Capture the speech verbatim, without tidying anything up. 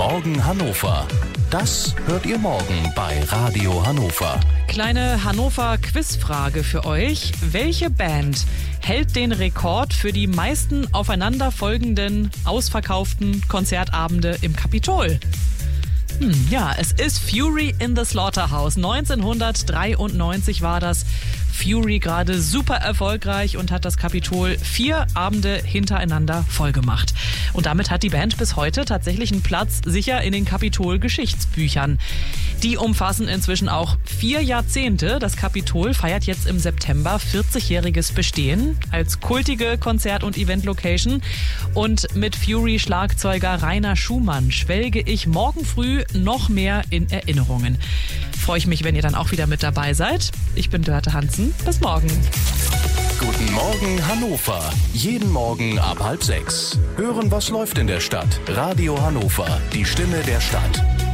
Morgen Hannover. Das hört ihr morgen bei Radio Hannover. Kleine Hannover-Quizfrage für euch. Welche Band hält den Rekord für die meisten aufeinanderfolgenden, ausverkauften Konzertabende im Kapitol? Hm, ja, es ist Fury in the Slaughterhouse. neunzehnhundertdreiundneunzig war das. Fury gerade super erfolgreich und hat das Kapitol vier Abende hintereinander vollgemacht. Und damit hat die Band bis heute tatsächlich einen Platz sicher in den Kapitol-Geschichtsbüchern. Die umfassen inzwischen auch vier Jahrzehnte. Das Kapitol feiert jetzt im September vierzigjähriges Bestehen als kultige Konzert- und Event-Location. Und mit Fury-Schlagzeuger Rainer Schumann schwelge ich morgen früh noch mehr in Erinnerungen. Freue ich mich, wenn ihr dann auch wieder mit dabei seid. Ich bin Dörte Hansen. Bis morgen. Guten Morgen Hannover. Jeden Morgen ab halb sechs. Hören, was läuft in der Stadt. Radio Hannover, die Stimme der Stadt.